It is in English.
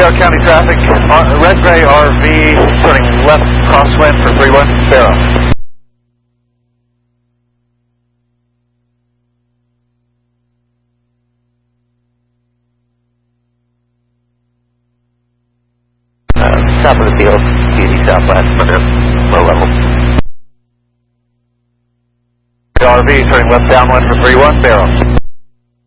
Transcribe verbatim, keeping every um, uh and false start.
Sparrow County traffic, uh, red gray R V turning left crosswind for three one, Sparrow. Uh, top of the field, T V southwest, for low level. R V turning left downwind for three one, Sparrow.